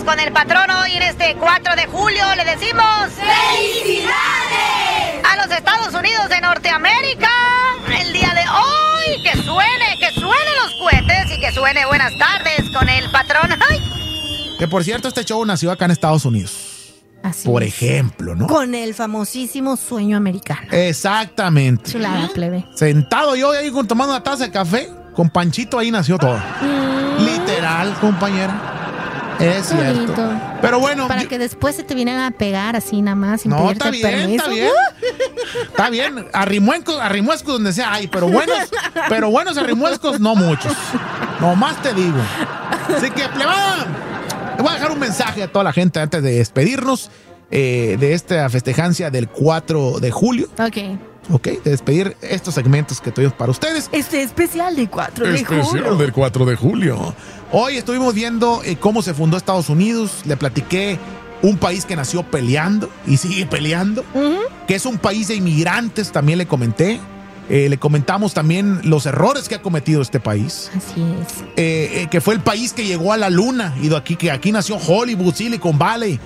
con el patrón hoy en este 4 de julio. Le decimos ¡felicidades! A los Estados Unidos de Norteamérica. El día de hoy, que suenen los cohetes y que suene buenas tardes con el patrón. ¡Ay! Que por cierto, este show nació acá en Estados Unidos. Así por es. ejemplo, ¿no? Con el famosísimo sueño americano. Exactamente. Chulada, plebe. Sentado yo ahí tomando una taza de café, con Panchito ahí nació todo. Literal, compañera. Es cierto. Bonito. Pero bueno. Para que después se te vinieran a pegar así nada más sin No, pedirte está bien, permiso. está bien. Está bien. Arrimuescos donde sea hay, pero buenos arrimuescos no muchos. Nomás te digo. Así que, plebada, le voy a dejar un mensaje a toda la gente antes de despedirnos de esta festejancia del 4 de julio. Ok, de despedir estos segmentos que tuvimos para ustedes. Este especial del 4 de julio. Especial del 4 de julio. Hoy estuvimos viendo cómo se fundó Estados Unidos. Le platiqué un país que nació peleando y sigue peleando, que es un país de inmigrantes, también le comenté. Le comentamos también los errores que ha cometido este país. Así es. Que fue el país que llegó a la luna y que aquí nació Hollywood, Silicon Valley.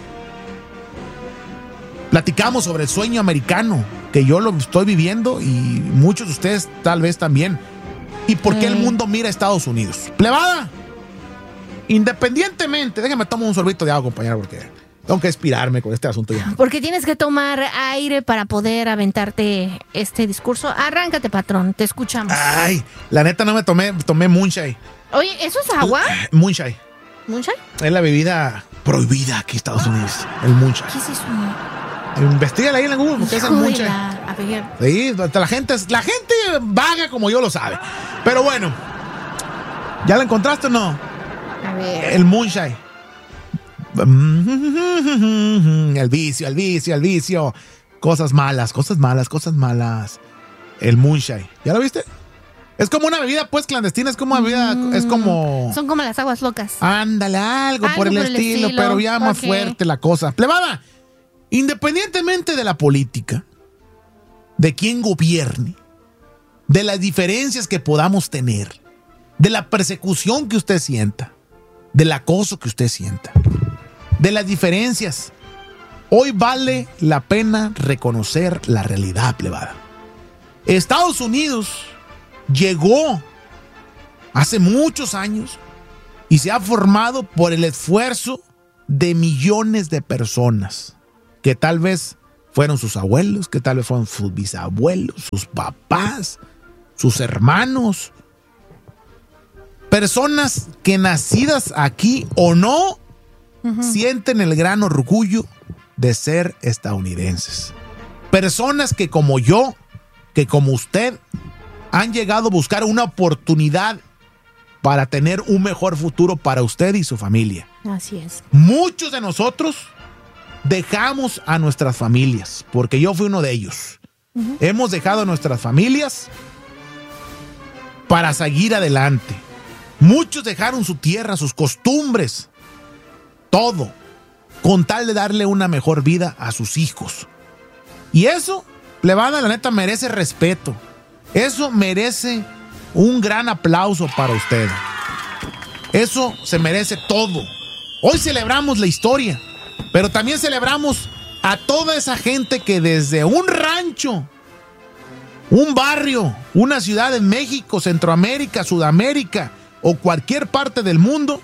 Platicamos sobre el sueño americano, que yo lo estoy viviendo y muchos de ustedes tal vez también. ¿Y por qué el mundo mira a Estados Unidos? Plebada, independientemente, déjame tomar un sorbito de agua, compañero, porque tengo que inspirarme con este asunto ya. Porque tienes que tomar aire para poder aventarte este discurso. Arráncate, patrón, te escuchamos. Ay, la neta no me tomé moonshine. Oye, ¿eso es agua? Moonshine. ¿Moonshine? Es la bebida prohibida aquí en Estados Unidos, el moonshine. ¿Qué es eso? Investígala ahí en Google, porque es el moonshine. A ver. Sí, la gente vaga como yo lo sabe. Pero bueno, ¿ya la encontraste o no? A ver. El moonshine. El vicio. Cosas malas. El moonshine. ¿Ya lo viste? Es como una bebida, pues, clandestina. Es como una bebida, es como... Son como las aguas locas. Ándale, algo por el estilo, pero ya más fuerte la cosa. Plebada, independientemente de la política, de quién gobierne, de las diferencias que podamos tener, de la persecución que usted sienta, del acoso que usted sienta, de las diferencias, hoy vale la pena reconocer la realidad, plebada. Estados Unidos llegó hace muchos años y se ha formado por el esfuerzo de millones de personas que tal vez fueron sus abuelos, que tal vez fueron sus bisabuelos, sus papás, sus hermanos. Personas que nacidas aquí o no, sienten el gran orgullo de ser estadounidenses. Personas que como yo, que como usted, han llegado a buscar una oportunidad para tener un mejor futuro para usted y su familia. Así es. Muchos de nosotros dejamos a nuestras familias, porque yo fui uno de ellos. Hemos dejado a nuestras familias para seguir adelante. Muchos dejaron su tierra, sus costumbres, todo, con tal de darle una mejor vida a sus hijos. Y eso, plebada, la neta, merece respeto. Eso merece un gran aplauso para usted. Eso se merece todo. Hoy celebramos la historia, pero también celebramos a toda esa gente que desde un rancho, un barrio, una ciudad en México, Centroamérica, Sudamérica o cualquier parte del mundo,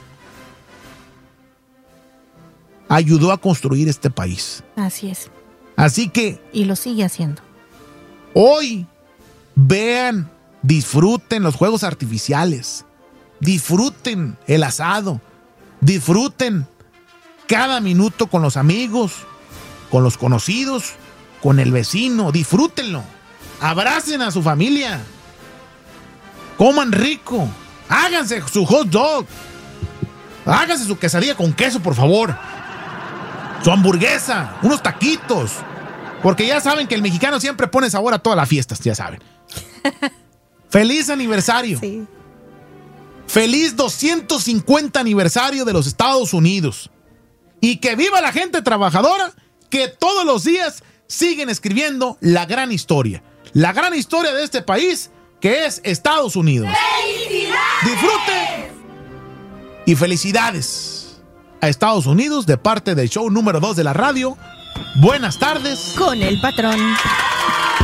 ayudó a construir este país. Así es. Así que... Y lo sigue haciendo. Hoy, vean, disfruten los juegos artificiales, disfruten el asado, disfruten cada minuto con los amigos, con los conocidos, con el vecino, disfrútenlo, abracen a su familia, coman rico, háganse su hot dog, háganse su quesadilla con queso, por favor, su hamburguesa, unos taquitos, porque ya saben que el mexicano siempre pone sabor a todas las fiestas, ya saben. ¡Feliz aniversario! Sí. ¡Feliz 250 aniversario de los Estados Unidos! Y que viva la gente trabajadora que todos los días siguen escribiendo la gran historia de este país que es Estados Unidos. ¡Felicidades! ¡Disfrute! Y felicidades a Estados Unidos de parte del show número 2 de la radio. Buenas tardes. Con el patrón.